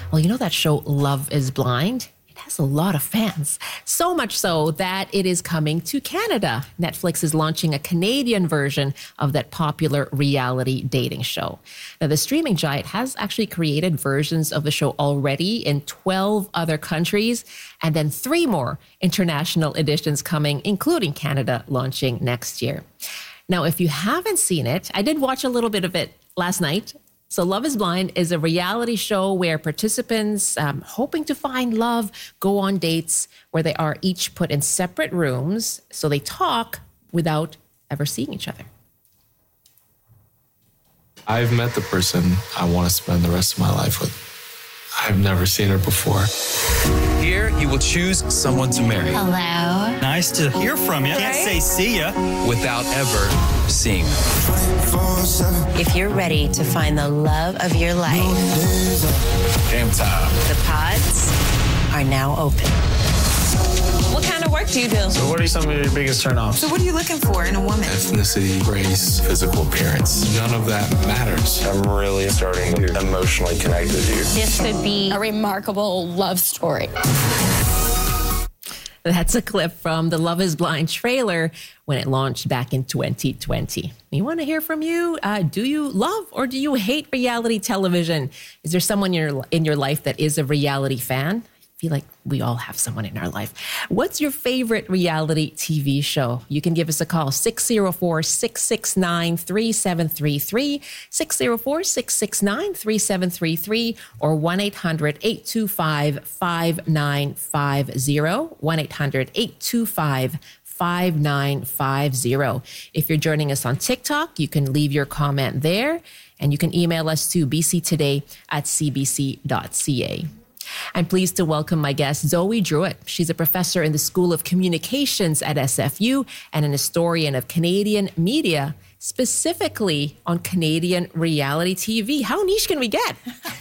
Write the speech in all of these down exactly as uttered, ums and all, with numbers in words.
Well, you know that show Love is Blind? It has a lot of fans. So much so that it is coming to Canada. Netflix is launching a Canadian version of that popular reality dating show. Now, the streaming giant has actually created versions of the show already in twelve other countries, and then three more international editions coming, including Canada, launching next year. Now, if you haven't seen it, I did watch a little bit of it last night. So Love is Blind is a reality show where participants um, hoping to find love go on dates where they are each put in separate rooms so they talk without ever seeing each other. I've met the person I want to spend the rest of my life with. I've never seen her before. Here, you will choose someone to marry. Hello. Nice to hear from you. Can't say see ya. Without ever seeing them. If you're ready to find the love of your life, Game time. the pods are now open. What kind of work do you do? So what are some of your biggest turnoffs? So what are you looking for in a woman? Ethnicity, race, physical appearance. None of that matters. I'm really starting to emotionally connect with you. This could be a remarkable love story. That's a clip from the Love is Blind trailer when it launched back in twenty twenty. We want to hear from you. Uh, do you love or do you hate reality television? Is there someone in your, in your life that is a reality fan? I feel like we all have someone in our life. What's your favorite reality T V show? You can give us a call, six oh four, six six nine, three seven three three, six oh four, six six nine, three seven three three, or one eight hundred, eight two five, five nine five zero, one eight hundred, eight two five, five nine five zero. If you're joining us on TikTok, you can leave your comment there, and you can email us to b c today at c b c dot c a. I'm pleased to welcome my guest, Zoe Druitt. She's a professor in the School of Communications at S F U and an historian of Canadian media, specifically on Canadian reality T V. How niche can we get?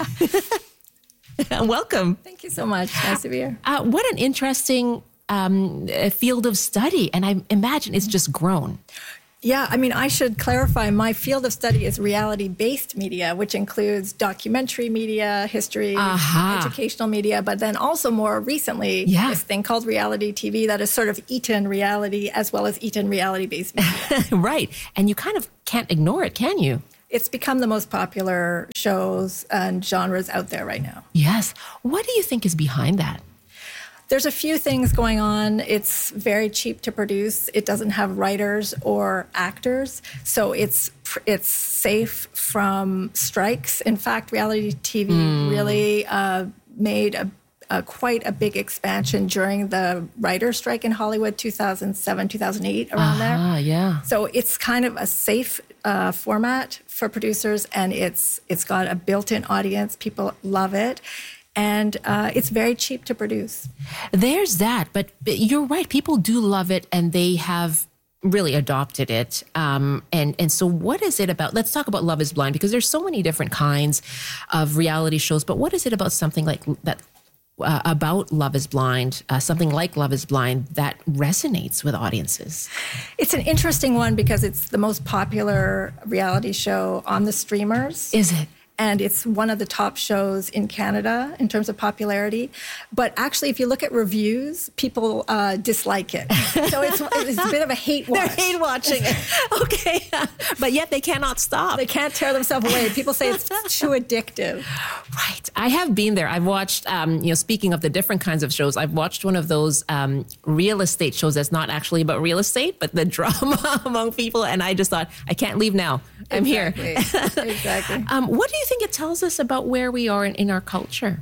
Welcome. Thank you so much. Nice to be here. Uh, what an interesting um, field of study. And I imagine it's just grown. Yeah, I mean, I should clarify, my field of study is reality-based media, which includes documentary media, history, Aha. educational media, but then also more recently, Yeah. this thing called reality T V that is sort of eaten reality as well as eaten reality-based media. Right. And you kind of can't ignore it, can you? It's become the most popular shows and genres out there right now. Yes. What do you think is behind that? There's a few things going on. It's very cheap to produce. It doesn't have writers or actors, so it's it's safe from strikes. In fact, reality T V mm. really uh, made a, a quite a big expansion during the writer strike in Hollywood, two thousand seven, two thousand eight, around there. Ah, yeah. So it's kind of a safe uh, format for producers, and it's it's got a built-in audience. People love it. And uh, it's very cheap to produce. There's that. But you're right. People do love it, and they have really adopted it. Um, and, and so what is it about? Let's talk about Love is Blind, because there's so many different kinds of reality shows. But what is it about something like that, uh, about Love is Blind, uh, something like Love is Blind, that resonates with audiences? It's an interesting one because it's the most popular reality show on the streamers. Is it? And it's one of the top shows in Canada in terms of popularity. But actually, if you look at reviews, people uh, dislike it. So it's, it's a bit of a hate watch. They're hate watching it. Okay. But yet they cannot stop. They can't tear themselves away. People say it's too addictive. Right. I have been there. I've watched, um, you know, speaking of the different kinds of shows, I've watched one of those um, real estate shows that's not actually about real estate, but the drama among people. And I just thought, I can't leave now. I'm exactly. here. Exactly. Um, what do you think it tells us about where we are in, in our culture?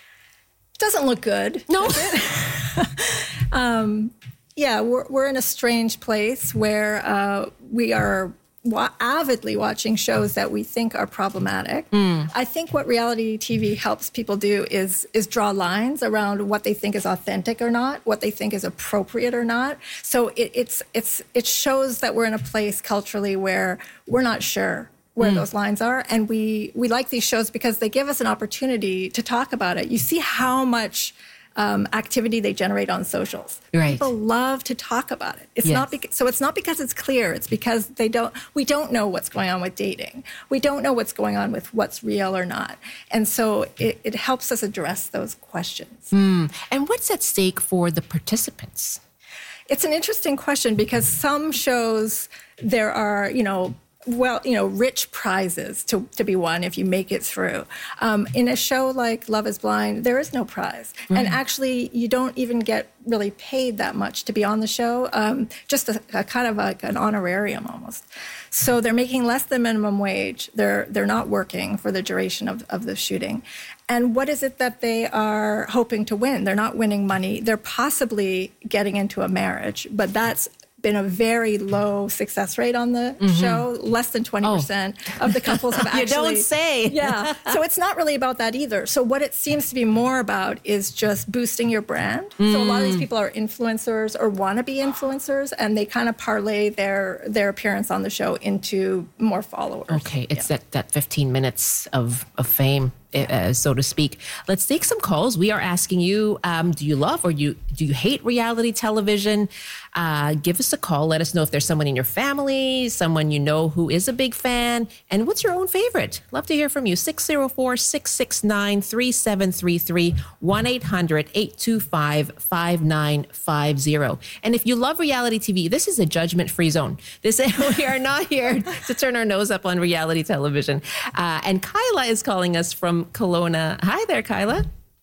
It doesn't look good. No. um, yeah, we're, we're in a strange place where uh, we are wa- avidly watching shows that we think are problematic. Mm. I think what reality T V helps people do is is draw lines around what they think is authentic or not, what they think is appropriate or not. So it, it's it's it shows that we're in a place culturally where we're not sure where mm. those lines are. And we, we like these shows because they give us an opportunity to talk about it. You see how much um, activity they generate on socials. Right. People love to talk about it. It's Yes. not because, so it's not because it's clear. It's because they don't. We don't know what's going on with dating. We don't know what's going on with what's real or not. And so it, it helps us address those questions. Mm. And what's at stake for the participants? It's an interesting question because some shows there are, you know, well, you know, rich prizes to, to be won if you make it through. Um, in a show like Love is Blind, there is no prize. Mm. And actually, you don't even get really paid that much to be on the show, um, just a, a kind of like an honorarium almost. So they're making less than minimum wage. They're they're not working for the duration of, of the shooting. And what is it that they are hoping to win? They're not winning money. They're possibly getting into a marriage, but that's been a very low success rate on the mm-hmm. show. Less than twenty percent oh. of the couples have actually... You don't say. Yeah. So it's not really about that either. So what it seems to be more about is just boosting your brand. Mm. So a lot of these people are influencers or want to be influencers, and they kind of parlay their their appearance on the show into more followers. Okay. It's yeah. that, that fifteen minutes of, of fame. Uh, so to speak. Let's take some calls. We are asking you, um, do you love or you, do you hate reality television? Uh, give us a call. Let us know if there's someone in your family, someone you know who is a big fan, and what's your own favorite? Love to hear from you. six oh four, six six nine, three seven three three, one eight hundred, eight two five, five nine five zero. And if you love reality T V, this is a judgment-free zone. This we are not here to turn our nose up on reality television. Uh, and Kyla is calling us from Kelowna. Hi there, Kyla.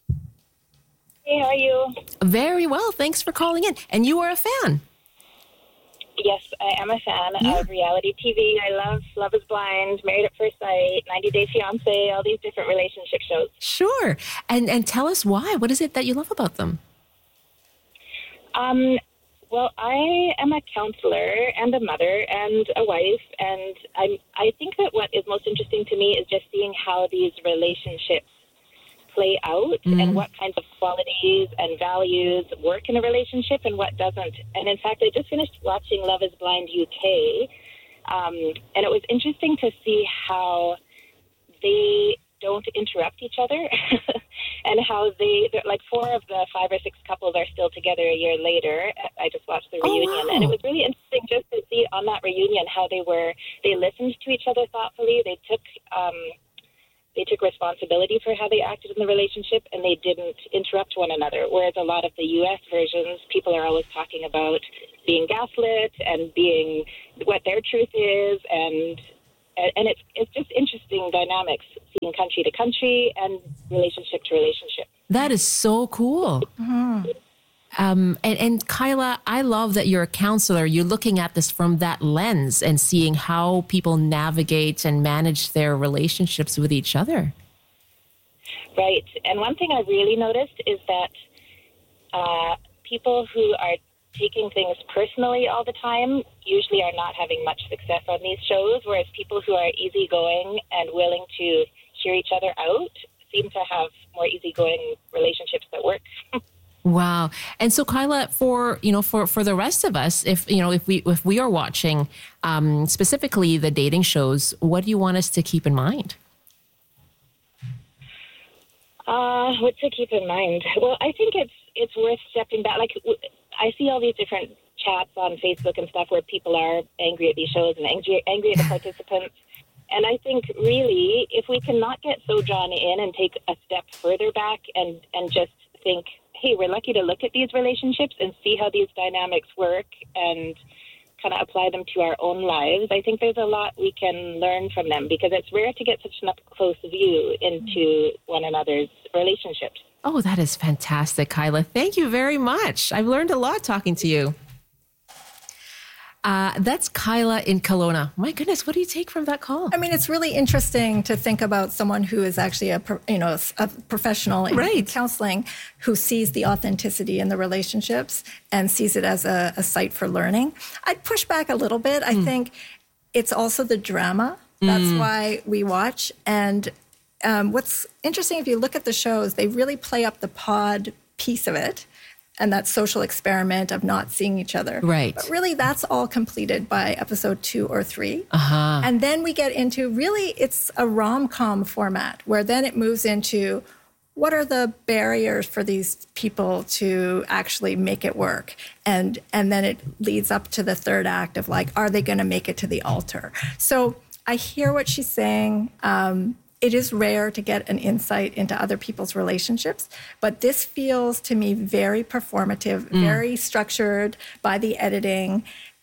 Hey, how are you? Very well. Thanks for calling in. And you are a fan. Yes, I am a fan yeah. of reality T V. I love Love is Blind, Married at First Sight, ninety day fiancé, all these different relationship shows. Sure. And and tell us why. What is it that you love about them? Um, well, I am a counselor and a mother and a wife, and I I think that what is most interesting to me is just seeing how these relationships play out mm. and what kinds of qualities and values work in a relationship and what doesn't. And in fact, I just finished watching Love is Blind U K, um, and it was interesting to see how they don't interrupt each other and how they, like four of the five or six couples are still together a year later. I just watched the reunion oh, wow. and it was really interesting just to see on that reunion how they were, they listened to each other thoughtfully. They took, um, they took responsibility for how they acted in the relationship and they didn't interrupt one another. Whereas a lot of the U S versions, people are always talking about being gaslit and being what their truth is, and And it's it's just interesting dynamics, seeing country to country and relationship to relationship. That is so cool. Mm-hmm. Um, and, and Kyla, I love that you're a counselor. You're looking at this from that lens and seeing how people navigate and manage their relationships with each other. Right. And one thing I really noticed is that uh, people who are taking things personally all the time usually are not having much success on these shows, whereas people who are easygoing and willing to hear each other out seem to have more easygoing relationships that work. Wow. And so Kyla, for, you know, for, for the rest of us, if, you know, if we, if we are watching um, specifically the dating shows, what do you want us to keep in mind? Uh, what to keep in mind? Well, I think it's, it's worth stepping back. Like, I see all these different chats on Facebook and stuff where people are angry at these shows and angry, angry at the participants. And I think really, if we can not get so drawn in and take a step further back and, and just think, hey, we're lucky to look at these relationships and see how these dynamics work and kind of apply them to our own lives, I think there's a lot we can learn from them, because it's rare to get such an up-close view into one another's relationships. Oh, that is fantastic, Kyla. Thank you very much. I've learned a lot talking to you. Uh, that's Kyla in Kelowna. My goodness, what do you take from that call? I mean, it's really interesting to think about someone who is actually a, you know, a professional in right. counseling who sees the authenticity in the relationships and sees it as a, a site for learning. I'd push back a little bit. I mm. think it's also the drama. That's mm. why we watch. And um, what's interesting, if you look at the shows, they really play up the pod piece of it and that social experiment of not seeing each other. Right. But really, that's all completed by episode two or three. Uh-huh. And then we get into, really, it's a rom-com format, where then it moves into what are the barriers for these people to actually make it work? And and then it leads up to the third act of like, are they going to make it to the altar? So I hear what she's saying. Um, it is rare to get an insight into other people's relationships, but this feels to me very performative, mm. very structured by the editing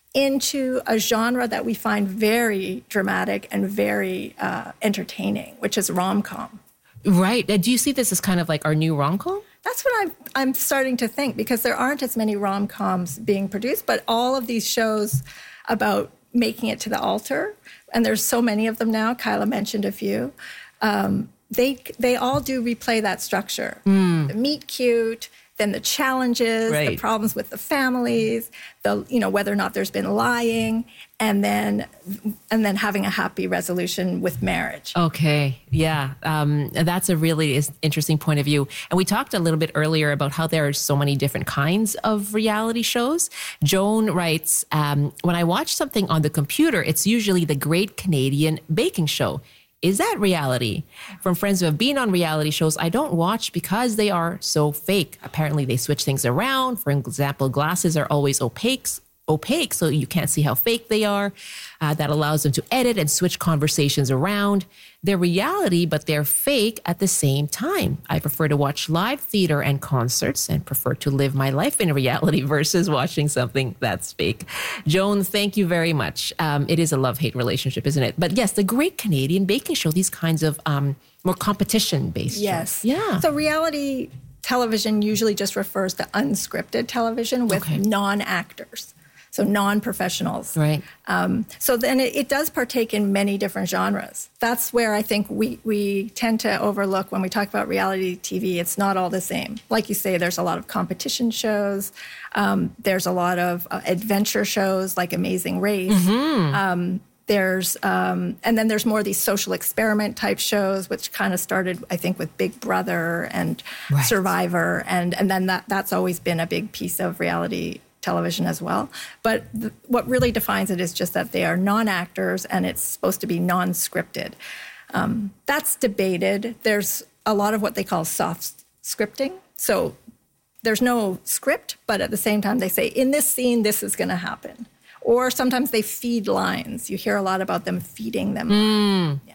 into a genre that we find very dramatic and very uh, entertaining, which is rom-com. Right. Do you see this as kind of like our new rom-com? That's what I'm I'm starting to think, because there aren't as many rom-coms being produced, but all of these shows about making it to the altar, and there's so many of them now, Kyla mentioned a few, um, they they all do replay that structure. Mm. The meet cute, then the challenges, right. the problems with the families, the you know whether or not there's been lying, and then and then having a happy resolution with marriage. Okay, yeah, um, that's a really interesting point of view. And we talked a little bit earlier about how there are so many different kinds of reality shows. Joan writes, um, when I watch something on the computer, it's usually the Great Canadian Baking Show. Is that reality? From friends who have been on reality shows, I don't watch because they are so fake. Apparently, they switch things around. For example, glasses are always opaque, opaque, so you can't see how fake they are. Uh, that allows them to edit and switch conversations around. They're reality, but they're fake at the same time. I prefer to watch live theater and concerts and prefer to live my life in reality versus watching something that's fake. Joan, thank you very much. Um, it is a love-hate relationship, isn't it? But yes, the Great Canadian Baking Show, these kinds of um, more competition-based yes. shows. Yeah. So reality television usually just refers to unscripted television with okay. non-actors. So non-professionals. Right. Um, so then it, it does partake in many different genres. That's where I think we, we tend to overlook when we talk about reality T V. It's not all the same. Like you say, there's a lot of competition shows. Um, there's a lot of uh, adventure shows like Amazing Race. Mm-hmm. Um, there's um, and then there's more of these social experiment type shows, which kind of started, I think, with Big Brother and right. Survivor, and and then that that's always been a big piece of reality television as well. But th- what really defines it is just that they are non-actors and it's supposed to be non-scripted. Um, that's debated. There's a lot of what they call soft scripting. So there's no script, but at the same time they say, in this scene, this is going to happen. Or sometimes they feed lines. You hear a lot about them feeding them. Mm. Yeah.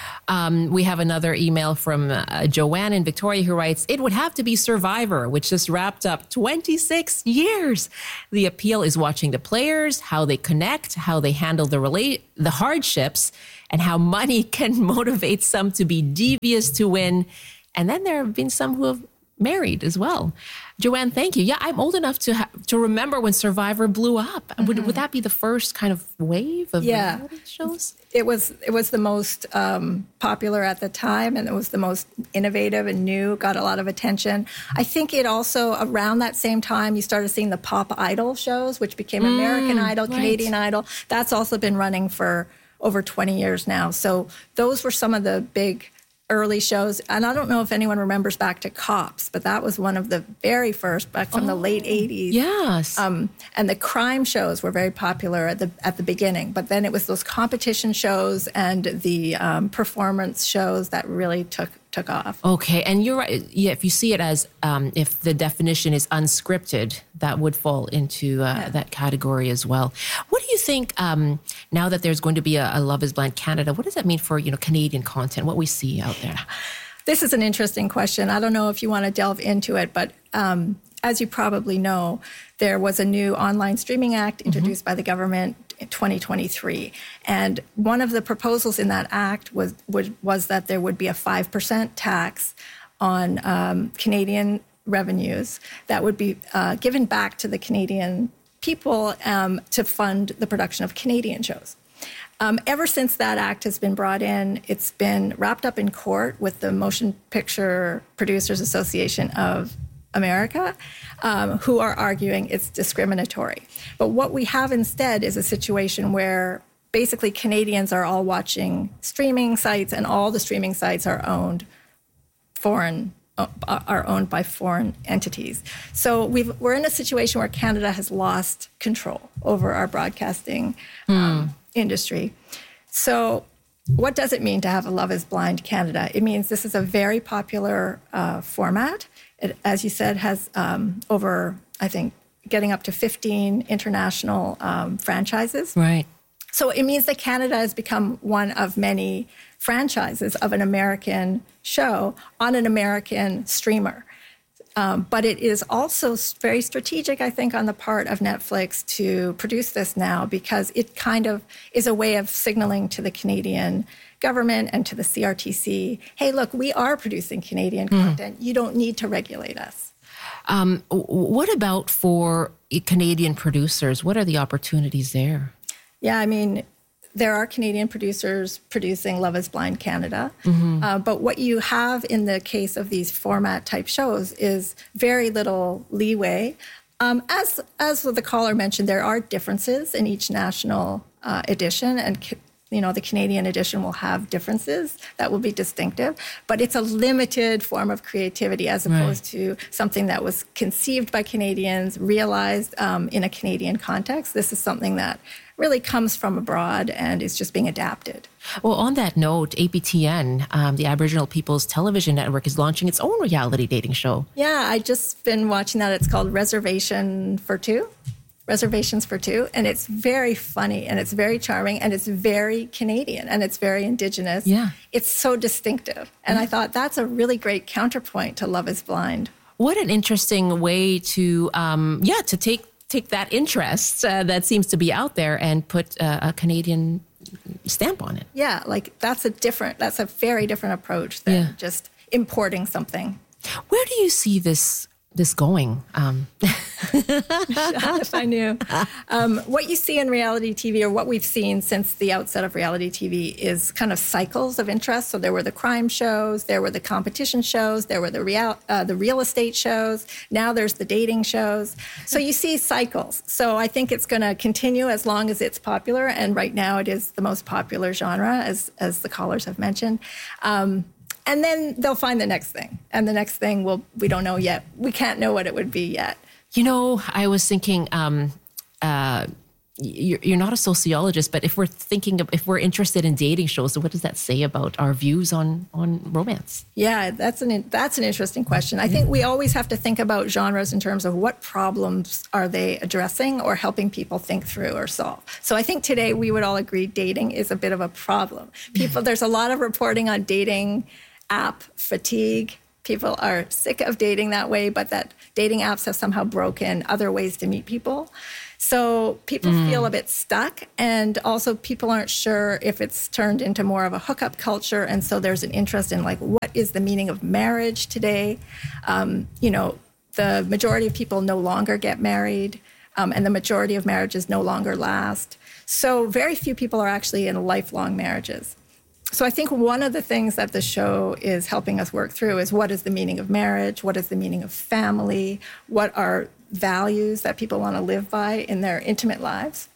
Um, we have another email from uh, Joanne in Victoria who writes, it would have to be Survivor, which just wrapped up twenty-six years. The appeal is watching the players, how they connect, how they handle the relate the hardships, and how money can motivate some to be devious to win. And then there have been some who have married as well. Joanne, thank you. Yeah, I'm old enough to ha- to remember when Survivor blew up. Mm-hmm. Would would that be the first kind of wave of yeah. reality shows? It was it was the most um, popular at the time, and it was the most innovative and new, got a lot of attention. I think it also, around that same time, you started seeing the Pop Idol shows, which became mm, American Idol, right. Canadian Idol. That's also been running for over twenty years now. So those were some of the big early shows. And I don't know if anyone remembers back to Cops, but that was one of the very first, back from oh, the late eighties. Yes. Um, and the crime shows were very popular at the at the beginning. But then it was those competition shows and the um, performance shows that really took took off. Okay. And you're right. Yeah, if you see it as, um, if the definition is unscripted, that would fall into uh, yeah. that category as well. What do you think, um, now that there's going to be a, a Love is Blind Canada, what does that mean for, you know, Canadian content, what we see out there? This is an interesting question. I don't know if you want to delve into it, but um, as you probably know, there was a new online streaming act introduced mm-hmm. by the government in twenty twenty-three. And one of the proposals in that act was was, was that there would be a five percent tax on um, Canadian revenues that would be uh, given back to the Canadian people um, to fund the production of Canadian shows. Um, ever since that act has been brought in, it's been wrapped up in court with the Motion Picture Producers Association of America, um, who are arguing it's discriminatory. But what we have instead is a situation where basically Canadians are all watching streaming sites, and all the streaming sites are owned foreign uh, are owned by foreign entities. So we've, we're in a situation where Canada has lost control over our broadcasting um, mm. industry. So what does it mean to have a Love is Blind Canada? It means this is a very popular uh, format. It, as you said, has um, over, I think, getting up to fifteen international um, franchises. Right. So it means that Canada has become one of many franchises of an American show on an American streamer. Um, but it is also very strategic, I think, on the part of Netflix to produce this now, because it kind of is a way of signaling to the Canadian government and to the C R T C, hey, look, we are producing Canadian mm. content. You don't need to regulate us. Um, what about for Canadian producers? What are the opportunities there? Yeah, I mean, there are Canadian producers producing Love is Blind Canada. Mm-hmm. Uh, but what you have in the case of these format type shows is very little leeway. Um, as as the caller mentioned, there are differences in each national uh, edition, and you know the Canadian edition will have differences that will be distinctive. But it's a limited form of creativity as opposed right. to something that was conceived by Canadians, realized um, in a Canadian context. This is something that really comes from abroad and is just being adapted. Well, on that note, A P T N, um, the Aboriginal People's Television Network, is launching its own reality dating show. Yeah, I just been watching that. It's called Reservation for Two, Reservations for Two, and it's very funny and it's very charming and it's very Canadian and it's very Indigenous. Yeah. It's so distinctive. And yeah. I thought that's a really great counterpoint to Love is Blind. What an interesting way to, um, yeah, to take take that interest uh, that seems to be out there and put uh, a Canadian stamp on it. Yeah, like that's a different, that's a very different approach than yeah. just importing something. Where do you see this this going? Um. If I knew. Um, what you see in reality T V, or what we've seen since the outset of reality T V, is kind of cycles of interest. So there were the crime shows, there were the competition shows, there were the real uh, the real estate shows. Now there's the dating shows. So you see cycles. So I think it's going to continue as long as it's popular. And right now it is the most popular genre, as as the callers have mentioned. Um, And then they'll find the next thing. And the next thing, will we don't know yet. We can't know what it would be yet. You know, I was thinking, um, uh, you're, you're not a sociologist, but if we're thinking of, if we're interested in dating shows, what does that say about our views on, on romance? Yeah, that's an that's an interesting question. I think we always have to think about genres in terms of what problems are they addressing or helping people think through or solve. So I think today we would all agree dating is a bit of a problem. People, there's a lot of reporting on dating app fatigue. People are sick of dating that way, but that dating apps have somehow broken other ways to meet people. So people mm. feel a bit stuck, and also people aren't sure if it's turned into more of a hookup culture, and so there's an interest in, like, what is the meaning of marriage today? Um, you know, the majority of people no longer get married, um, and the majority of marriages no longer last. So very few people are actually in lifelong marriages. So I think one of the things that the show is helping us work through is, what is the meaning of marriage? What is the meaning of family? What are values that people want to live by in their intimate lives?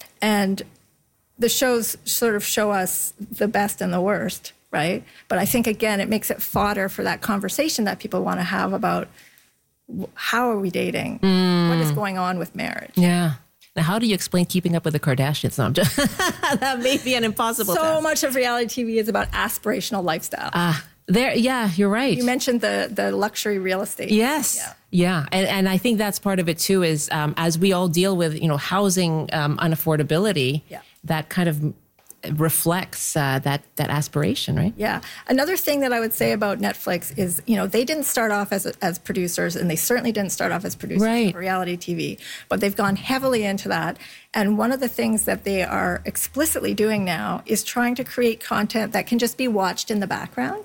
And the shows sort of show us the best and the worst, right? But I think, again, it makes it fodder for that conversation that people want to have about how are we dating? Mm. What is going on with marriage? Yeah. Now, how do you explain Keeping Up with the Kardashians? No, I'm just, that may be an impossible So task. much of reality T V is about aspirational lifestyle. Ah, uh, there. Yeah, you're right. You mentioned the the luxury real estate. Yes. Yeah. Yeah. And, and I think that's part of it, too, is um, as we all deal with, you know, housing um, unaffordability, yeah. that kind of reflects uh, that that aspiration, right? Yeah. Another thing that I would say about Netflix is, you know, they didn't start off as as producers, and they certainly didn't start off as producers right. of reality T V, but they've gone heavily into that. And one of the things that they are explicitly doing now is trying to create content that can just be watched in the background.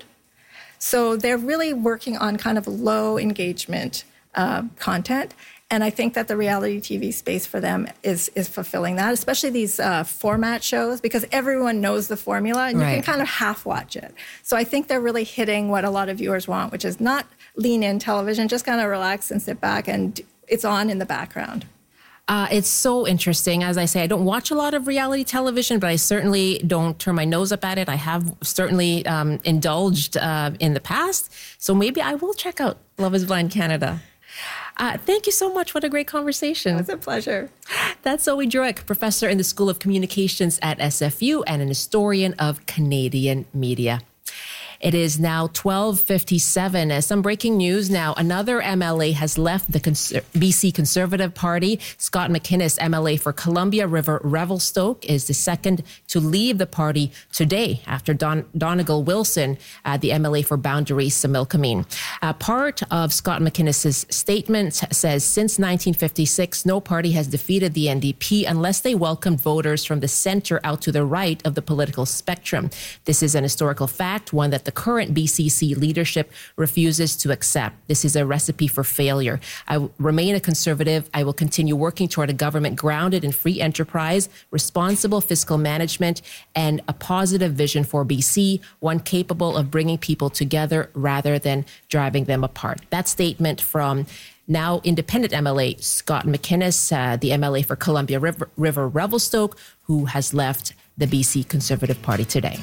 So they're really working on kind of low engagement uh, content. And I think that the reality T V space for them is is fulfilling that, especially these uh, format shows, because everyone knows the formula and right. you can kind of half watch it. So I think they're really hitting what a lot of viewers want, which is not lean in television, just kind of relax and sit back, and it's on in the background. Uh, it's so interesting. As I say, I don't watch a lot of reality television, but I certainly don't turn my nose up at it. I have certainly um, indulged uh, in the past. So maybe I will check out Love is Blind Canada. Uh, thank you so much. What a great conversation. It was a pleasure. That's Zoe Druick, professor in the School of Communications at S F U and an historian of Canadian media. It is now twelve fifty-seven. Uh, some breaking news now. Another M L A has left the Cons- B C Conservative Party. Scott McInnes, M L A for Columbia River Revelstoke, is the second to leave the party today after Don- Donegal Wilson, uh, the M L A for Boundary Similkameen. Uh, part of Scott McInnes' statement says, since nineteen fifty-six, no party has defeated the N D P unless they welcomed voters from the center out to the right of the political spectrum. This is an historical fact, one that the current B C C leadership refuses to accept. This is a recipe for failure. I w- remain a conservative. I will continue working toward a government grounded in free enterprise, responsible fiscal management, and a positive vision for B C, one capable of bringing people together rather than driving them apart. That statement from now independent M L A Scott McInnes, uh, the M L A for Columbia River, River Revelstoke, who has left the B C Conservative Party today.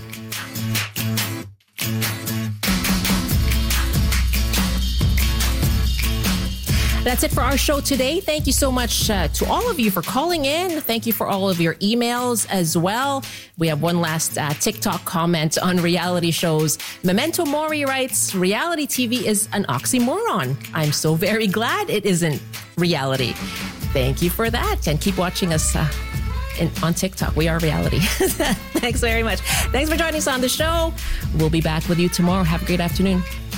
That's it for our show today. Thank you so much uh, to all of you for calling in. Thank you for all of your emails as well. We have one last uh, TikTok comment on reality shows. Memento Mori writes, reality T V is an oxymoron. I'm so very glad it isn't reality. Thank you for that. And keep watching us uh, in, on TikTok. We are reality. Thanks very much. Thanks for joining us on the show. We'll be back with you tomorrow. Have a great afternoon.